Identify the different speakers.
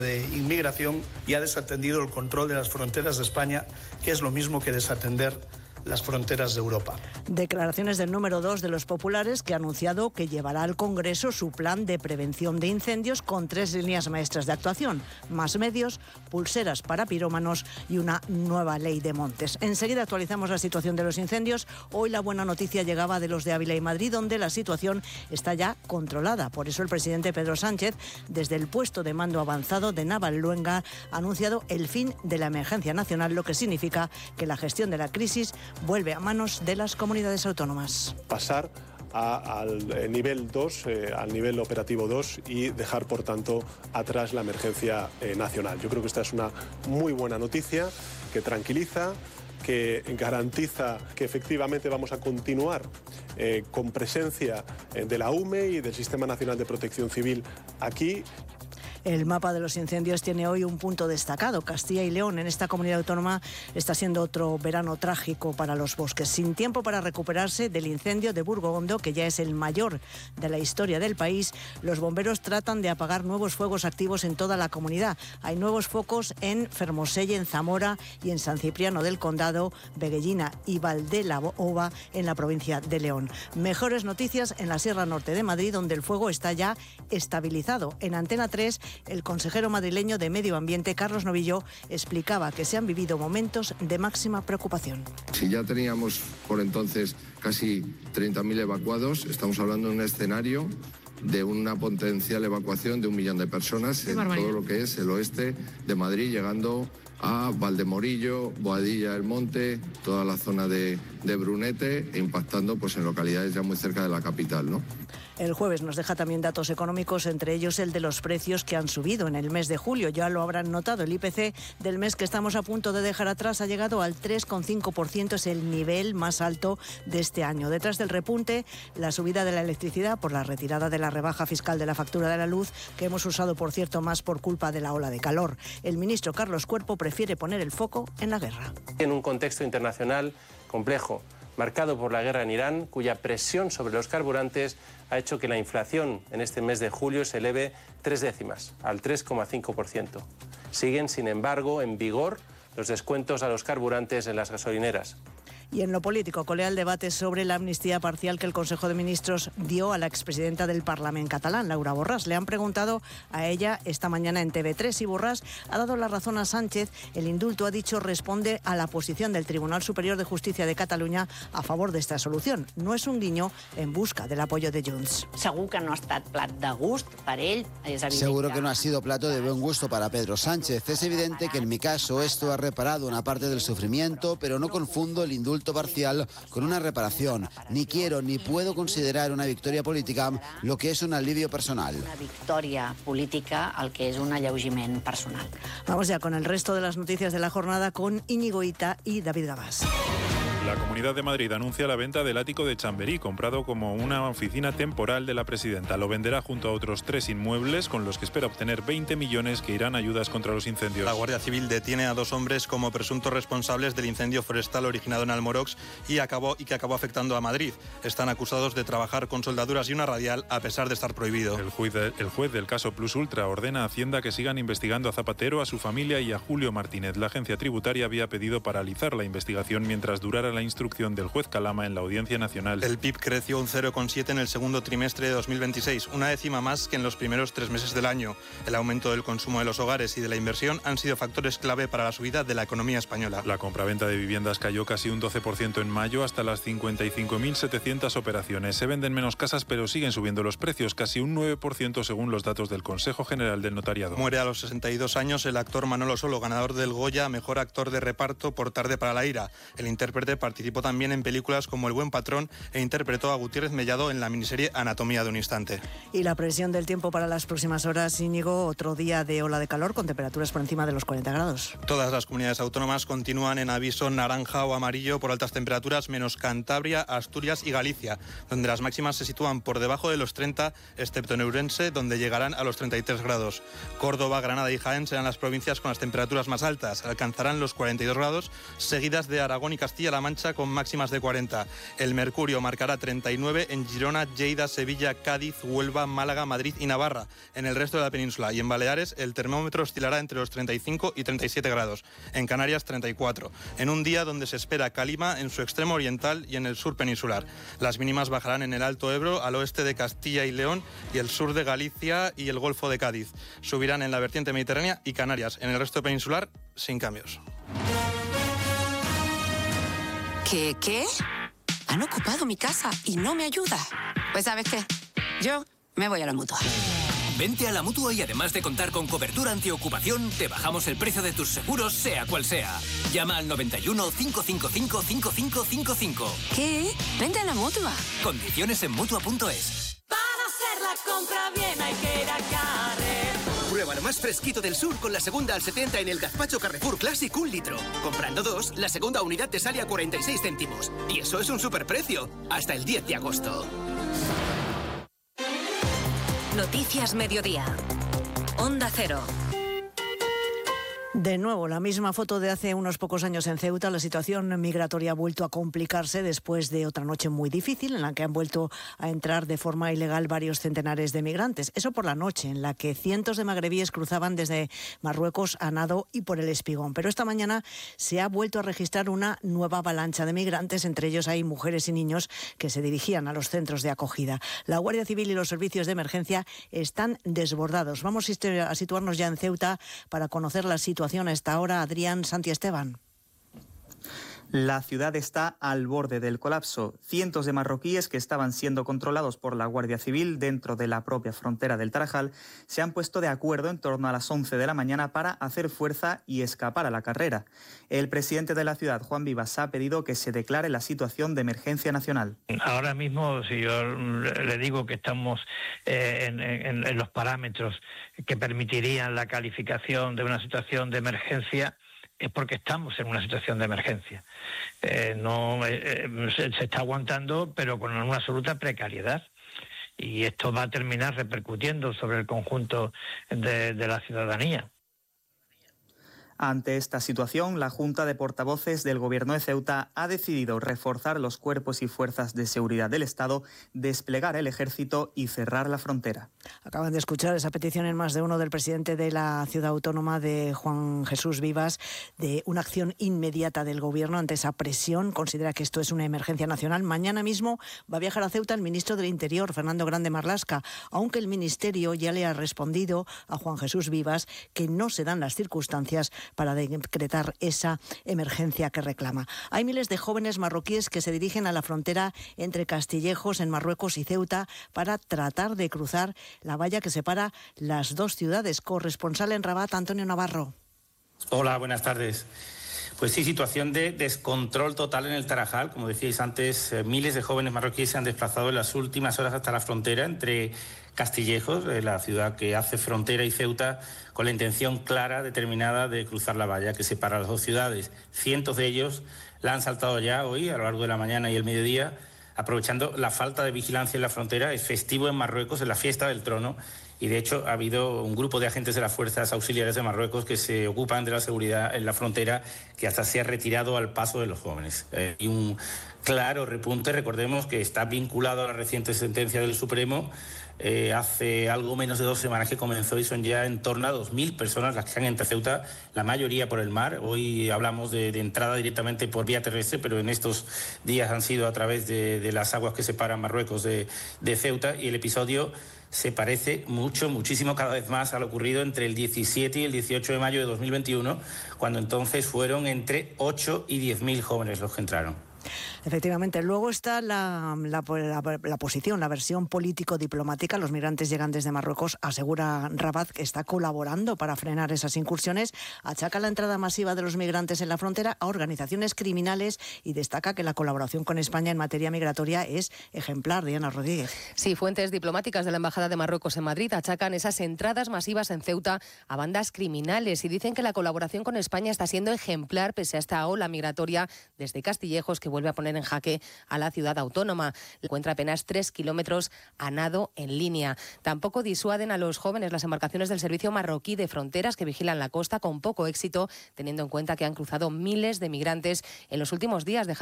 Speaker 1: de inmigración y ha desatendido el control de las fronteras de España, que es lo mismo que desatender las fronteras de Europa.
Speaker 2: Declaraciones del número 2 de los populares, que ha anunciado que llevará al Congreso su plan de prevención de incendios con 3 líneas maestras de actuación: más medios, pulseras para pirómanos y una nueva ley de montes. Enseguida actualizamos la situación de los incendios. Hoy la buena noticia llegaba de los de Ávila y Madrid, donde la situación está ya controlada. Por eso el presidente Pedro Sánchez, desde el puesto de mando avanzado de Navalluenga, ha anunciado el fin de la emergencia nacional, lo que significa que la gestión de la crisis vuelve a manos de las comunidades autónomas.
Speaker 3: Pasar al nivel 2, al nivel operativo 2, y dejar, por tanto, atrás la emergencia nacional. Yo creo que esta es una muy buena noticia, que tranquiliza, que garantiza que efectivamente vamos a continuar con presencia de la UME y del Sistema Nacional de Protección Civil aquí.
Speaker 2: El mapa de los incendios tiene hoy un punto destacado. Castilla y León, en esta comunidad autónoma, está siendo otro verano trágico para los bosques. Sin tiempo para recuperarse del incendio de Burgondo, que ya es el mayor de la historia del país, los bomberos tratan de apagar nuevos fuegos activos en toda la comunidad. Hay nuevos focos en Fermoselle, en Zamora y en San Cipriano del Condado, Veguellina y Valdelava en la provincia de León. Mejores noticias en la Sierra Norte de Madrid, donde el fuego está ya estabilizado. En Antena 3, el consejero madrileño de Medio Ambiente, Carlos Novillo, explicaba que se han vivido momentos de máxima preocupación.
Speaker 4: Si ya teníamos por entonces casi 30.000 evacuados, estamos hablando de un escenario de una potencial evacuación de 1 millón de personas en todo lo que es el oeste de Madrid, llegando a Valdemorillo, Boadilla del Monte, toda la zona de Brunete, e impactando pues en localidades ya muy cerca de la capital, ¿no?
Speaker 2: El jueves nos deja también datos económicos, entre ellos el de los precios que han subido en el mes de julio. Ya lo habrán notado, el IPC del mes que estamos a punto de dejar atrás ha llegado al 3,5%, es el nivel más alto de este año. Detrás del repunte, la subida de la electricidad por la retirada de la rebaja fiscal de la factura de la luz, que hemos usado, por cierto, más por culpa de la ola de calor. El ministro Carlos Cuerpo prefiere poner el foco en la guerra.
Speaker 5: En un contexto internacional complejo, marcado por la guerra en Irán, cuya presión sobre los carburantes ha hecho que la inflación en este mes de julio se eleve 3 décimas, al 3,5%. Siguen, sin embargo, en vigor los descuentos a los carburantes en las gasolineras.
Speaker 2: Y en lo político, colea el debate sobre la amnistía parcial que el Consejo de Ministros dio a la expresidenta del Parlamento catalán, Laura Borràs. Le han preguntado a ella esta mañana en TV3 y Borràs ha dado la razón a Sánchez. El indulto, ha dicho, responde a la posición del Tribunal Superior de Justicia de Cataluña a favor de esta solución. No es un guiño en busca del apoyo de Junts.
Speaker 6: Seguro que no ha estat plat de gust para él.
Speaker 7: Seguro que no ha sido plato de buen gusto para Pedro Sánchez. Es evidente que en mi caso esto ha reparado una parte del sufrimiento, pero no confundo el indulto parcial con una reparación. Ni quiero ni puedo considerar una victoria política lo que es un alivio personal.
Speaker 6: Una victòria política el que és un alleujament personal.
Speaker 2: Vamos ya con el resto de las noticias de la jornada con Íñigo Ita y David Gabás.
Speaker 8: La Comunidad de Madrid anuncia la venta del ático de Chamberí, comprado como una oficina temporal de la presidenta. Lo venderá junto a otros 3 inmuebles, con los que espera obtener 20 millones que irán a ayudas contra los incendios.
Speaker 9: La Guardia Civil detiene a 2 hombres como presuntos responsables del incendio forestal originado en Almorox y que acabó afectando a Madrid. Están acusados de trabajar con soldaduras y una radial, a pesar de estar prohibido.
Speaker 8: El juez del caso Plus Ultra ordena a Hacienda que sigan investigando a Zapatero, a su familia y a Julio Martínez. La agencia tributaria había pedido paralizar la investigación mientras durara la instrucción del juez Calama en la Audiencia Nacional.
Speaker 9: El PIB creció un 0,7 en el segundo trimestre de 2026, una décima más que en los primeros 3 meses del año. El aumento del consumo de los hogares y de la inversión han sido factores clave para la subida de la economía española.
Speaker 8: La compraventa de viviendas cayó casi un 12% en mayo, hasta las 55.700 operaciones. Se venden menos casas, pero siguen subiendo los precios, casi un 9% según los datos del Consejo General del Notariado.
Speaker 9: Muere a los 62 años el actor Manolo Solo, ganador del Goya a Mejor Actor de Reparto por Tarde para la Ira. El intérprete participó también en películas como El Buen Patrón e interpretó a Gutiérrez Mellado en la miniserie Anatomía de un Instante.
Speaker 2: Y la previsión del tiempo para las próximas horas, Íñigo, otro día de ola de calor con temperaturas por encima de los 40 grados.
Speaker 9: Todas las comunidades autónomas continúan en aviso naranja o amarillo por altas temperaturas, menos Cantabria, Asturias y Galicia, donde las máximas se sitúan por debajo de los 30, excepto en Ourense, donde llegarán a los 33 grados. Córdoba, Granada y Jaén serán las provincias con las temperaturas más altas, alcanzarán los 42 grados, seguidas de Aragón y Castilla-La Mancha, Mancha con máximas de 40. El mercurio marcará 39 en Girona, Lleida, Sevilla, Cádiz, Huelva, Málaga, Madrid y Navarra. En el resto de la península y en Baleares el termómetro oscilará entre los 35 y 37 grados. En Canarias 34. En un día donde se espera calima en su extremo oriental y en el sur peninsular. Las mínimas bajarán en el Alto Ebro, al oeste de Castilla y León y el sur de Galicia y el Golfo de Cádiz. Subirán en la vertiente mediterránea y Canarias. En el resto peninsular, sin cambios.
Speaker 10: ¿Qué? Han ocupado mi casa y no me ayuda. Pues ¿sabes qué? Yo me voy a la Mutua.
Speaker 11: Vente a la Mutua y además de contar con cobertura antiocupación, te bajamos el precio de tus seguros, sea cual sea. Llama al 91 555 5555.
Speaker 10: ¿Qué? Vente a la Mutua.
Speaker 11: Condiciones en Mutua.es.
Speaker 12: Para hacer la compra bien hay que ir a Carrefour.
Speaker 11: Prueba lo más fresquito del sur con la segunda al 70 en el gazpacho Carrefour Classic 1 litro. Comprando 2, la segunda unidad te sale a 46 céntimos. Y eso es un superprecio. Hasta el 10 de agosto.
Speaker 13: Noticias Mediodía. Onda Cero.
Speaker 2: De nuevo, la misma foto de hace unos pocos años en Ceuta. La situación migratoria ha vuelto a complicarse después de otra noche muy difícil en la que han vuelto a entrar de forma ilegal varios centenares de migrantes. Eso por la noche, en la que cientos de magrebíes cruzaban desde Marruecos a nado y por el Espigón. Pero esta mañana se ha vuelto a registrar una nueva avalancha de migrantes. Entre ellos hay mujeres y niños que se dirigían a los centros de acogida. La Guardia Civil y los servicios de emergencia están desbordados. Vamos a situarnos ya en Ceuta para conocer la situación a esta hora. Adrián Santiesteban.
Speaker 14: La ciudad está al borde del colapso. Cientos de marroquíes que estaban siendo controlados por la Guardia Civil dentro de la propia frontera del Tarajal se han puesto de acuerdo en torno a las 11 de la mañana para hacer fuerza y escapar a la carrera. El presidente de la ciudad, Juan Vivas, ha pedido que se declare la situación de emergencia nacional.
Speaker 15: Ahora mismo, si yo le digo que estamos en los parámetros que permitirían la calificación de una situación de emergencia, es porque estamos en una situación de emergencia. Se está aguantando, pero con una absoluta precariedad. Y esto va a terminar repercutiendo sobre el conjunto de la ciudadanía.
Speaker 14: Ante esta situación, la Junta de Portavoces del Gobierno de Ceuta ha decidido reforzar los cuerpos y fuerzas de seguridad del Estado, desplegar el ejército y cerrar la frontera.
Speaker 2: Acaban de escuchar esa petición en más de uno del presidente de la ciudad autónoma, de Juan Jesús Vivas, de una acción inmediata del Gobierno ante esa presión. Considera que esto es una emergencia nacional. Mañana mismo va a viajar a Ceuta el ministro del Interior, Fernando Grande Marlaska, aunque el Ministerio ya le ha respondido a Juan Jesús Vivas que no se dan las circunstancias para decretar esa emergencia que reclama. Hay miles de jóvenes marroquíes que se dirigen a la frontera entre Castillejos, en Marruecos, y Ceuta para tratar de cruzar la valla que separa las dos ciudades. Corresponsal en Rabat, Antonio Navarro.
Speaker 16: Hola, buenas tardes. Pues sí, situación de descontrol total en el Tarajal. Como decíais antes, miles de jóvenes marroquíes se han desplazado en las últimas horas hasta la frontera entre Castillejos, la ciudad que hace frontera, y Ceuta, con la intención clara, determinada de cruzar la valla que separa las dos ciudades. Cientos de ellos la han saltado ya hoy, a lo largo de la mañana y el mediodía, aprovechando la falta de vigilancia en la frontera. Es festivo en Marruecos, es la fiesta del trono, y de hecho ha habido un grupo de agentes de las fuerzas auxiliares de Marruecos que se ocupan de la seguridad en la frontera, que hasta se ha retirado al paso de los jóvenes. Y un claro repunte, recordemos que está vinculado a la reciente sentencia del Supremo. Hace algo menos de 2 semanas que comenzó y son ya en torno a 2.000 personas las que han entrado a Ceuta, la mayoría por el mar. Hoy hablamos de entrada directamente por vía terrestre, pero en estos días han sido a través de las aguas que separan Marruecos de Ceuta, y el episodio se parece muchísimo cada vez más a lo ocurrido entre el 17 y el 18 de mayo de 2021, cuando entonces fueron entre 8 y 10.000 jóvenes los que entraron.
Speaker 2: Efectivamente, luego está la posición, la versión político-diplomática. Los migrantes llegan desde Marruecos, asegura Rabat, que está colaborando para frenar esas incursiones. Achaca la entrada masiva de los migrantes en la frontera a organizaciones criminales y destaca que la colaboración con España en materia migratoria es ejemplar. Diana Rodríguez.
Speaker 17: Sí, fuentes diplomáticas de la Embajada de Marruecos en Madrid achacan esas entradas masivas en Ceuta a bandas criminales y dicen que la colaboración con España está siendo ejemplar pese a esta ola migratoria desde Castillejos, que vuelve a poner en jaque a la ciudad autónoma. Encuentra apenas 3 kilómetros a nado en línea. Tampoco disuaden a los jóvenes las embarcaciones del servicio marroquí de fronteras que vigilan la costa, con poco éxito, teniendo en cuenta que han cruzado miles de migrantes en los últimos días,